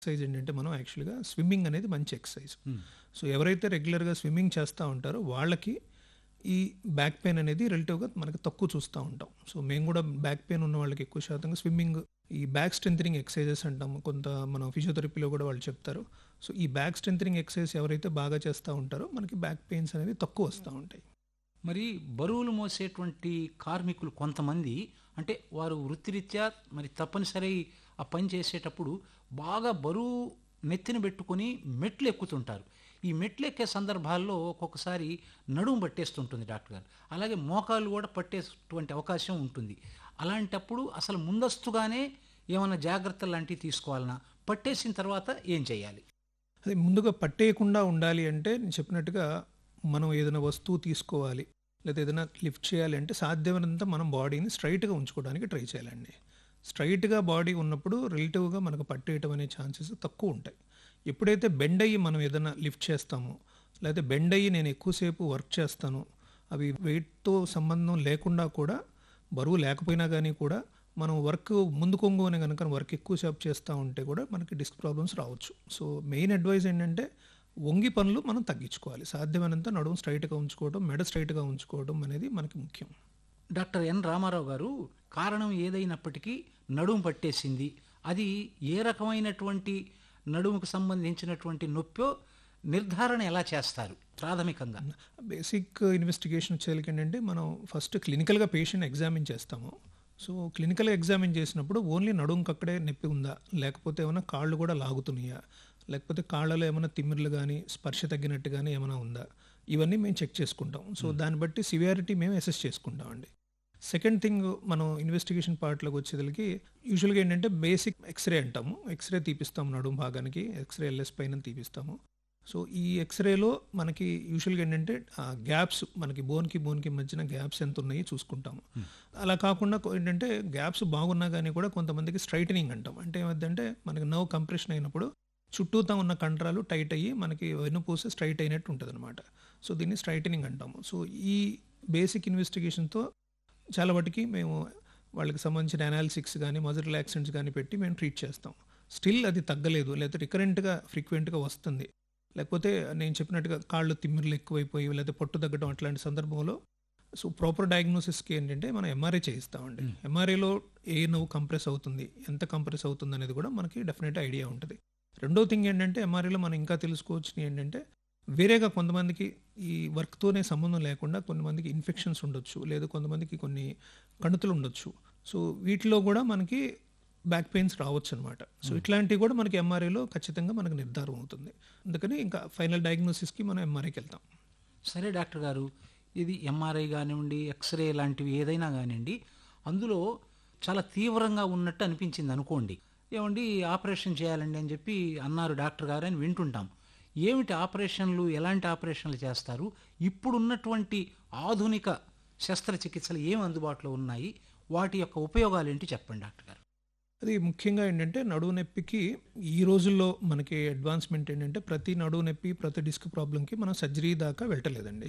Exercise ఏంటంటే మనం యాక్చువల్గా స్విమ్మింగ్ అనేది మంచి ఎక్సర్సైజ్. సో ఎవరైతే రెగ్యులర్గా స్విమ్మింగ్ చేస్తూ ఉంటారో వాళ్ళకి ఈ బ్యాక్ పెయిన్ అనేది రిలేటివ్గా మనకి తక్కువ చూస్తూ ఉంటాం. సో మేము కూడా బ్యాక్ పెయిన్ ఉన్న వాళ్ళకి ఎక్కువ శాతంగా స్విమ్మింగ్, ఈ బ్యాక్ స్ట్రెంథనింగ్ ఎక్సర్సైజెస్ అంటాము, కొంత మనం ఫిజియోథెరపీలో కూడా వాళ్ళు చెప్తారు. సో ఈ బ్యాక్ స్ట్రెంథనింగ్ ఎక్సర్సైజ్ ఎవరైతే బాగా చేస్తూ ఉంటారో మనకి బ్యాక్ పెయిన్స్ అనేవి తక్కువ వస్తూ ఉంటాయి. మరి బరువులు మోసేటువంటి కార్మికులు కొంతమంది అంటే వారు వృత్తిరీత్యా మరి తప్పనిసరి ఆ పని చేసేటప్పుడు బాగా బరువు నెత్తిన పెట్టుకొని మెట్లు ఎక్కుతుంటారు. ఈ మెట్లు ఎక్కే సందర్భాల్లో ఒక్కొక్కసారి నడుము పట్టేస్తుంటుంది డాక్టర్ గారు. అలాగే మోకాలు కూడా పట్టేటువంటి అవకాశం ఉంటుంది. అలాంటప్పుడు అసలు ముందస్తుగానే ఏమైనా జాగ్రత్తలు లాంటివి తీసుకోవాలన్నా, పట్టేసిన తర్వాత ఏం చేయాలి? అది ముందుగా పట్టేయకుండా ఉండాలి అంటే నేను చెప్పినట్టుగా మనం ఏదైనా వస్తువు తీసుకోవాలి లేదా ఏదైనా లిఫ్ట్ చేయాలి అంటే సాధ్యమైనంత మనం బాడీని స్ట్రైట్గా ఉంచుకోవడానికి ట్రై చేయాలండి. స్ట్రైట్గా బాడీ ఉన్నప్పుడు రిలేటివ్గా మనకు పట్టేయటం అనే ఛాన్సెస్ తక్కువ ఉంటాయి. ఎప్పుడైతే బెండ్ అయ్యి మనం ఏదైనా లిఫ్ట్ చేస్తామో లేదా బెండ్ అయ్యి నేను ఎక్కువసేపు వర్క్ చేస్తాను, అవి వెయిట్తో సంబంధం లేకుండా కూడా బరువు లేకపోయినా కానీ కూడా మనం వర్క్ ముందు కొంగు అని కనుక వర్క్ ఎక్కువసేపు చేస్తూ ఉంటే కూడా మనకి డిస్క్ ప్రాబ్లమ్స్ రావచ్చు. సో మెయిన్ అడ్వైజ్ ఏంటంటే వంగి పనులు మనం తగ్గించుకోవాలి. సాధ్యమైనంత నడుము స్ట్రైట్గా ఉంచుకోవడం, మెడ స్ట్రైట్గా ఉంచుకోవడం అనేది మనకి ముఖ్యం. డాక్టర్ ఎన్ రామారావు గారు, కారణం ఏదైనప్పటికీ నడుము పట్టేసింది, అది ఏ రకమైనటువంటి నడుముకు సంబంధించినటువంటి నొప్పో నిర్ధారణ ఎలా చేస్తారు ప్రాథమికంగా? బేసిక్ ఇన్వెస్టిగేషన్ వచ్చేసరికి ఏంటంటే మనం ఫస్ట్ క్లినికల్గా పేషెంట్ ఎగ్జామిన్ చేస్తాము. సో క్లినికల్గా ఎగ్జామిన్ చేసినప్పుడు ఓన్లీ నడుముకి అక్కడే నొప్పి ఉందా, లేకపోతే ఏమైనా కాళ్ళు కూడా లాగుతున్నాయా, లేకపోతే కాళ్ళలో ఏమైనా తిమ్మిర్లు కానీ స్పర్శ తగ్గినట్టు కానీ ఏమైనా ఉందా, ఇవన్నీ మేము చెక్ చేసుకుంటాం. సో దాన్ని బట్టి సివియారిటీ మేము అసెస్ చేసుకుంటామండి. సెకండ్ థింగ్, మనం ఇన్వెస్టిగేషన్ పార్ట్లోకి వచ్చేసరికి యూజువల్గా ఏంటంటే బేసిక్ ఎక్స్రే అంటాము. ఎక్స్రే తీపిస్తాము, నడుము భాగానికి ఎక్స్రే ఎల్ఎస్ పైన తీపిస్తాము. సో ఈ ఎక్స్రేలో మనకి యూజువల్గా ఏంటంటే గ్యాప్స్, మనకి బోన్కి మధ్యన గ్యాప్స్ ఎంత ఉన్నాయి చూసుకుంటాము. అలా కాకుండా ఏంటంటే గ్యాప్స్ బాగున్నా కానీ కూడా కొంతమందికి స్ట్రైటనింగ్ అంటాం. అంటే ఏమంటే మనకి నర్వ్ కంప్రెషన్ అయినప్పుడు చుట్టూతా ఉన్న కండరాలు టైట్ అయ్యి మనకి వెన్నుపూస స్ట్రైట్ అయినట్టు ఉంటుంది అనమాట. సో దీన్ని స్ట్రైటనింగ్ అంటాము. సో ఈ బేసిక్ ఇన్వెస్టిగేషన్తో చాలా వాటికి మేము వాళ్ళకి సంబంధించిన అనాలిసిక్స్ కానీ మజిల్ రిలాక్సెంట్స్ కానీ పెట్టి మేము ట్రీట్ చేస్తాం. స్టిల్ అది తగ్గలేదు, లేకపోతే రికరెంట్గా ఫ్రీక్వెంట్గా వస్తుంది, లేకపోతే నేను చెప్పినట్టుగా కాళ్ళు తిమ్మిర్లు ఎక్కువైపోయి లేకపోతే పట్టు తగ్గడం అట్లాంటి సందర్భంలో సో ప్రాపర్ డయాగ్నోసిస్కి ఏంటంటే మనం ఎంఆర్ఐ చేయిస్తామండి. ఎంఆర్ఐలో ఏ నవ్వు కంప్రెస్ అవుతుంది, ఎంత కంప్రెస్ అవుతుంది అనేది కూడా మనకి డెఫినెట్ ఐడియా ఉంటుంది. రెండో థింగ్ ఏంటంటే ఎంఆర్ఐలో మనం ఇంకా తెలుసుకోవచ్చు ఏంటంటే వేరేగా కొంతమందికి ఈ వర్క్తోనే సంబంధం లేకుండా కొంతమందికి ఇన్ఫెక్షన్స్ ఉండొచ్చు, లేదా కొంతమందికి కొన్ని కణుతులు ఉండొచ్చు. సో వీటిలో కూడా మనకి బ్యాక్ పెయిన్స్ రావచ్చు అనమాట. సో ఇట్లాంటివి కూడా మనకి ఎంఆర్ఐలో ఖచ్చితంగా మనకు నిర్ధారం అవుతుంది. అందుకని ఇంకా ఫైనల్ డయాగ్నోసిస్కి మనం ఎంఆర్ఐకి వెళ్తాం. సరే డాక్టర్ గారు, ఇది ఎంఆర్ఐ కానివ్వండి, ఎక్స్రే లాంటివి ఏదైనా కానివ్వండి, అందులో చాలా తీవ్రంగా ఉన్నట్టు అనిపించింది అనుకోండి, ఏమండి ఆపరేషన్ చేయాలండి అని చెప్పి అన్నారు డాక్టర్ గారు అని వింటుంటాం. ఏమిటి ఆపరేషన్లు, ఎలాంటి ఆపరేషన్లు చేస్తారు, ఇప్పుడున్నటువంటి ఆధునిక శస్త్రచికిత్సలు ఏమి అందుబాటులో ఉన్నాయి, వాటి యొక్క ఉపయోగాలు ఏంటి చెప్పండి డాక్టర్ గారు. అది ముఖ్యంగా ఏంటంటే నడువు నొప్పికి ఈ రోజుల్లో మనకి అడ్వాన్స్మెంట్ ఏంటంటే ప్రతి నడువు నొప్పి, ప్రతి డిస్క్ ప్రాబ్లంకి మనం సర్జరీ దాకా వెళ్ళలేదండి.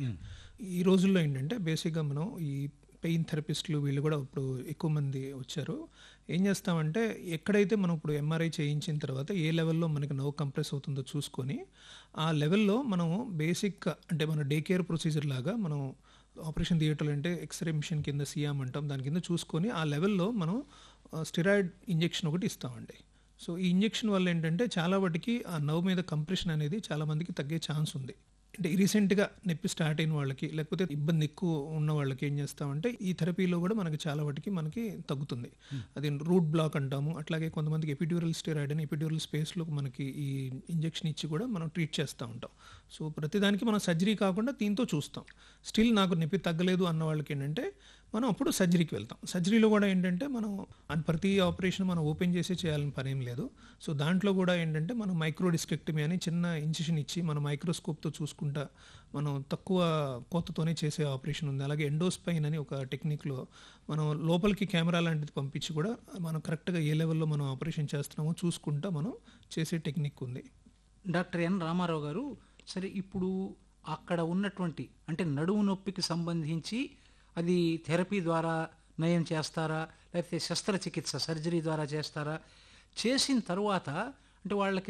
ఈ రోజుల్లో ఏంటంటే బేసిక్గా మనం ఈ పెయిన్ థెరపిస్టులు వీళ్ళు కూడా ఇప్పుడు ఎక్కువ మంది వచ్చారు. ఏం చేస్తామంటే ఎక్కడైతే మనం ఇప్పుడు ఎంఆర్ఐ చేయించిన తర్వాత ఏ లెవెల్లో మనకి నర్వ్ కంప్రెస్ అవుతుందో చూసుకొని ఆ లెవెల్లో మనం బేసిక్ అంటే మన డే కేర్ ప్రొసీజర్ లాగా మనం ఆపరేషన్ థియేటర్లు అంటే ఎక్స్రే మిషన్ కింద సియామ్ అంటాం, దాని కింద చూసుకొని ఆ లెవెల్లో మనం స్టెరాయిడ్ ఇంజెక్షన్ ఒకటి ఇస్తామండి. సో ఈ ఇంజెక్షన్ వల్ల ఏంటంటే చాలా వాటికి ఆ నర్వ్ మీద కంప్రెషన్ అనేది చాలా మందికి తగ్గే ఛాన్స్ ఉంది. అంటే రీసెంట్గా నొప్పి స్టార్ట్ అయిన వాళ్ళకి లేకపోతే ఇబ్బంది ఎక్కువ ఉన్న వాళ్ళకి ఏం చేస్తామంటే ఈ థెరపీలో కూడా మనకి చాలా వాటికి మనకి తగ్గుతుంది. అది రూట్ బ్లాక్ అంటాము. అట్లాగే కొంతమందికి ఎపిడ్యూరల్ స్టెరాయిడ్ అని ఎపిడ్యూరల్ స్పేస్లో మనకి ఈ ఇంజెక్షన్ ఇచ్చి కూడా మనం ట్రీట్ చేస్తూ ఉంటాం. సో ప్రతిదానికి మనం సర్జరీ కాకుండా దీంతో చూస్తాం. స్టిల్ నాకు నొప్పి తగ్గలేదు అన్న వాళ్ళకి ఏంటంటే మనం అప్పుడు సర్జరీకి వెళ్తాం. సర్జరీలో కూడా ఏంటంటే మనం ప్రతి ఆపరేషన్ మనం ఓపెన్ చేసి చేయాలని పని ఏం లేదు. సో దాంట్లో కూడా ఏంటంటే మనం మైక్రో డిస్కెక్టమీ అని చిన్న ఇన్సిషన్ ఇచ్చి మనం మైక్రోస్కోప్తో చూసుకుంటా మనం తక్కువ కోతతోనే చేసే ఆపరేషన్ ఉంది. అలాగే ఎండోస్పైన్ అని ఒక టెక్నిక్లో మనం లోపలికి కెమెరా లాంటిది పంపించి కూడా మనం కరెక్ట్గా ఏ లెవెల్లో మనం ఆపరేషన్ చేస్తున్నామో చూసుకుంటా మనం చేసే టెక్నిక్ ఉంది. డాక్టర్ ఎన్ రామారావు గారు, సరే ఇప్పుడు అక్కడ ఉన్నటువంటి అంటే నడుము నొప్పికి సంబంధించి అది థెరపీ ద్వారా నయం చేస్తారా, లేకపోతే శస్త్రచికిత్స సర్జరీ ద్వారా చేస్తారా, చేసిన తర్వాత అంటే వాళ్ళకి